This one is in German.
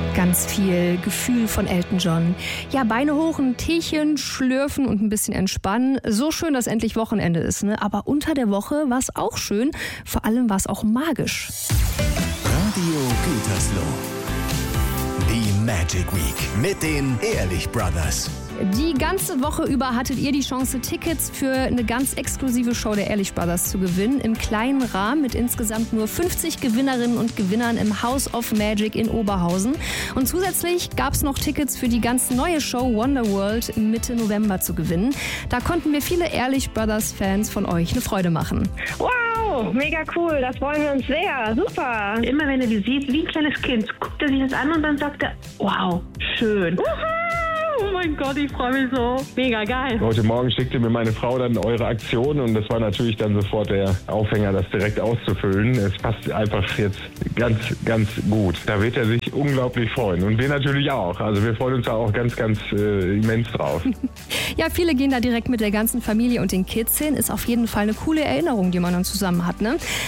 Ganz viel Gefühl von Elton John. Ja, Beine hoch, ein Teechen schlürfen und ein bisschen entspannen. So schön, dass endlich Wochenende ist, ne? Aber unter der Woche war es auch schön. Vor allem war es auch magisch. Radio Gütersloh. Die Magic Week mit den Ehrlich Brothers. Die ganze Woche über hattet ihr die Chance, Tickets für eine ganz exklusive Show der Ehrlich Brothers zu gewinnen. Im kleinen Rahmen mit insgesamt nur 50 Gewinnerinnen und Gewinnern im House of Magic in Oberhausen. Und zusätzlich gab es noch Tickets für die ganz neue Show Wonderworld Mitte November zu gewinnen. Da konnten wir viele Ehrlich Brothers Fans von euch eine Freude machen. Wow, mega cool, das freuen wir uns sehr, super. Immer wenn er die sieht, wie ein kleines Kind, guckt er sich das an und dann sagt er, wow, schön. Oh mein Gott, ich freue mich so. Mega geil. Heute Morgen schickte mir meine Frau dann eure Aktion und das war natürlich dann sofort der Aufhänger, das direkt auszufüllen. Es passt einfach jetzt ganz, ganz gut. Da wird er sich unglaublich freuen und wir natürlich auch. Also wir freuen uns da auch ganz, ganz immens drauf. Ja, viele gehen da direkt mit der ganzen Familie und den Kids hin. Ist auf jeden Fall eine coole Erinnerung, die man dann zusammen hat, ne?